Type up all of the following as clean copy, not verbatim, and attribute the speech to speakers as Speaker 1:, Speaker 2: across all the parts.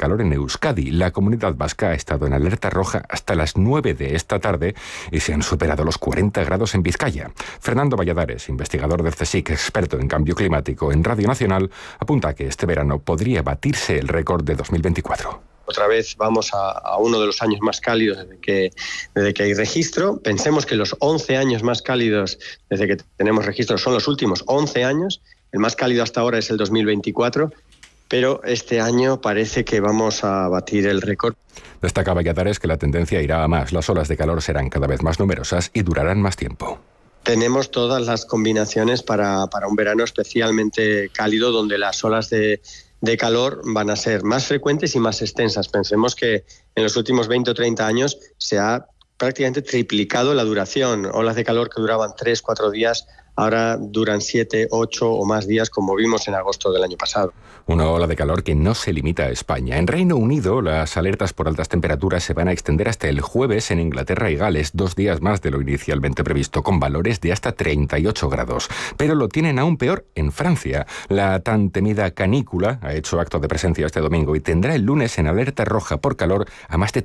Speaker 1: calor en Euskadi. La Comunidad Vasca ha estado en alerta roja hasta las 9 de esta tarde y se han superado los 40 grados en Vizcaya. Fernando Valladares, investigador del CSIC, experto en cambio climático en Radio Nacional, apunta que este verano podría batirse el récord de 2024.
Speaker 2: Otra vez vamos a uno de los años más cálidos desde que hay registro. Pensemos que los 11 años más cálidos desde que tenemos registro son los últimos 11 años. El más cálido hasta ahora es el 2024, pero este año parece que vamos a batir el récord.
Speaker 1: Destaca Valladares que la tendencia irá a más. Las olas de calor serán cada vez más numerosas y durarán más tiempo.
Speaker 2: Tenemos todas las combinaciones para un verano especialmente cálido, donde las olas de calor van a ser más frecuentes y más extensas. Pensemos que en los últimos 20 o 30 años se ha prácticamente triplicado la duración. Olas de calor que duraban 3, 4 días, ahora duran 7, 8 o más días, como vimos en agosto del año pasado.
Speaker 1: Una ola de calor que no se limita a España. En Reino Unido, las alertas por altas temperaturas se van a extender hasta el jueves en Inglaterra y Gales, 2 días más de lo inicialmente previsto, con valores de hasta 38 grados. Pero lo tienen aún peor en Francia. La tan temida canícula ha hecho acto de presencia este domingo y tendrá el lunes en alerta roja por calor a más de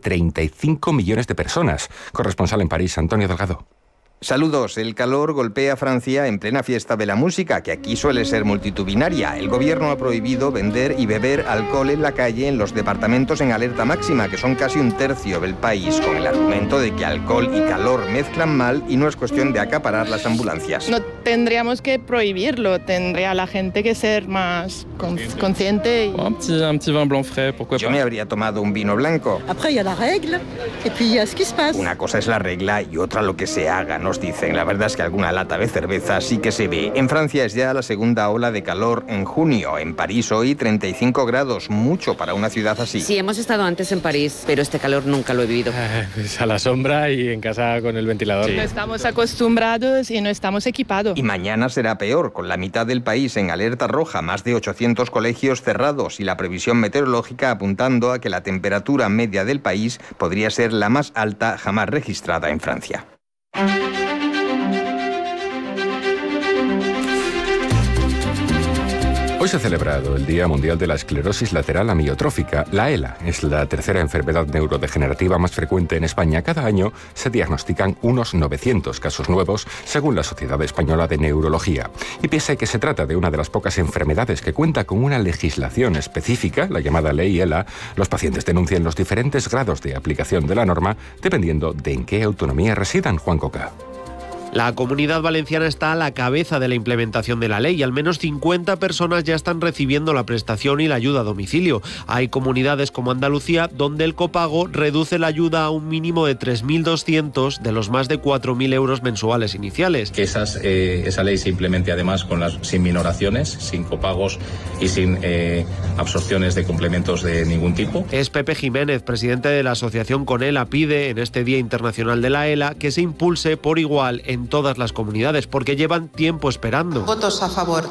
Speaker 1: 35 millones de personas. Corresponsal en París, Antonio Delgado.
Speaker 3: Saludos. El calor golpea a Francia en plena fiesta de la música, que aquí suele ser multitudinaria. El gobierno ha prohibido vender y beber alcohol en la calle en los departamentos en alerta máxima, que son casi un tercio del país, con el argumento de que alcohol y calor mezclan mal y no es cuestión de acaparar las ambulancias.
Speaker 4: No tendríamos que prohibirlo, tendría la gente que ser más consciente.
Speaker 5: Un petit vin blanc frais, pourquoi pas.
Speaker 3: Yo me habría tomado un vino blanco.
Speaker 6: Après, il y a la règle, et puis il y a ce qui se passe.
Speaker 3: Una cosa es la regla y otra lo que se haga, nos dicen. La verdad es que alguna lata de cerveza sí que se ve. En Francia es ya la segunda ola de calor en junio. En París hoy 35 grados, mucho para una ciudad así.
Speaker 7: Sí, hemos estado antes en París, pero este calor nunca lo he vivido.
Speaker 5: Pues a la sombra y en casa con el ventilador.
Speaker 4: Sí. No estamos acostumbrados y no estamos equipados.
Speaker 3: Y mañana será peor, con la mitad del país en alerta roja, más de 800 colegios cerrados y la previsión meteorológica apuntando a que la temperatura media del país podría ser la más alta jamás registrada en Francia.
Speaker 1: Hoy se ha celebrado el Día Mundial de la Esclerosis Lateral Amiotrófica. La ELA es la tercera enfermedad neurodegenerativa más frecuente en España. Cada año se diagnostican unos 900 casos nuevos, según la Sociedad Española de Neurología. Y pese a que se trata de una de las pocas enfermedades que cuenta con una legislación específica, la llamada Ley ELA, los pacientes denuncian los diferentes grados de aplicación de la norma, dependiendo de en qué autonomía residan. Juan Coca.
Speaker 8: La Comunidad Valenciana está a la cabeza de la implementación de la ley y al menos 50 personas ya están recibiendo la prestación y la ayuda a domicilio. Hay comunidades como Andalucía donde el copago reduce la ayuda a un mínimo de 3.200 de los más de 4.000 euros mensuales iniciales.
Speaker 9: Que esa ley se implemente además sin minoraciones, sin copagos y sin absorciones de complementos de ningún tipo.
Speaker 8: Es Pepe Jiménez, presidente de la asociación CONELA, pide en este Día Internacional de la ELA que se impulse por igual en todas las comunidades, porque llevan tiempo esperando.
Speaker 10: Votos a favor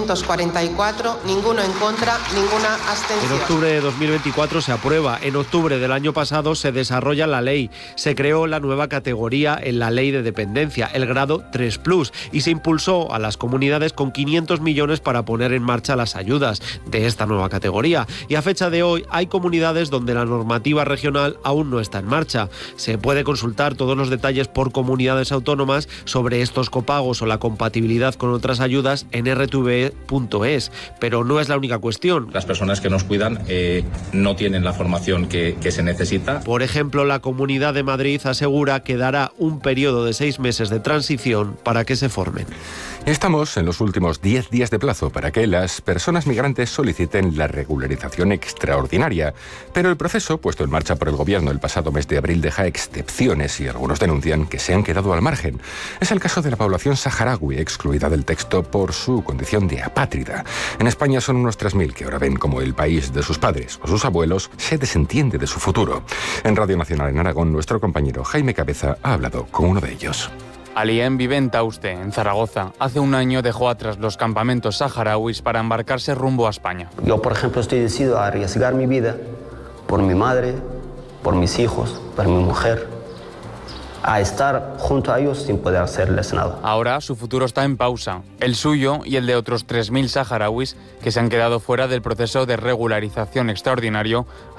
Speaker 10: 344, ninguno en contra, ninguna abstención.
Speaker 8: En octubre de 2024 se aprueba. En octubre del año pasado se desarrolla la ley. Se creó la nueva categoría en la ley de dependencia, el grado 3+, y se impulsó a las comunidades con 500 millones para poner en marcha las ayudas de esta nueva categoría. Y a fecha de hoy hay comunidades donde la normativa regional aún no está en marcha. Se puede consultar todos los detalles por comunidades autónomas sobre estos copagos o la compatibilidad con otras ayudas en rtve.es, pero no es la única cuestión.
Speaker 9: Las personas que nos cuidan no tienen la formación que se necesita.
Speaker 8: Por ejemplo, la Comunidad de Madrid asegura que dará un periodo de 6 meses de transición para que se formen.
Speaker 1: Estamos en los últimos 10 días de plazo para que las personas migrantes soliciten la regularización extraordinaria, pero el proceso puesto en marcha por el Gobierno el pasado mes de abril deja excepciones y algunos denuncian que se han quedado al margen. Es el caso de la población saharaui, excluida del texto por su condición de apátrida. En España son unos 3.000 que ahora ven como el país de sus padres o sus abuelos se desentiende de su futuro. En Radio Nacional en Aragón, nuestro compañero Jaime Cabeza ha hablado con uno de ellos.
Speaker 11: Aliem vive en Tauste, en Zaragoza. Hace un año dejó atrás los campamentos saharauis para embarcarse rumbo a España.
Speaker 12: Yo, por ejemplo, estoy decidido a arriesgar mi vida por mi madre, por mis hijos, por mi mujer, a estar junto a ellos sin poder hacerles nada.
Speaker 11: Ahora su futuro está en pausa, el suyo y el de otros 3.000 saharauis que se han quedado fuera del proceso de regularización extraordinario